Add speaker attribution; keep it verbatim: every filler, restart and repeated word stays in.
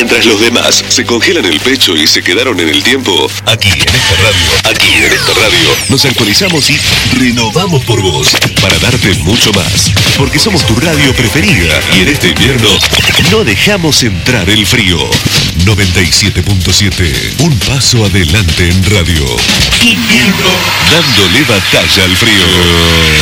Speaker 1: Mientras los demás se congelan el pecho y se quedaron en el tiempo, aquí en esta radio, aquí en esta radio, nos actualizamos y renovamos por vos para darte mucho más. Porque somos tu radio preferida y en este invierno no dejamos entrar el frío. noventa y siete punto siete, un paso adelante en radio. Invierno, dándole batalla al frío.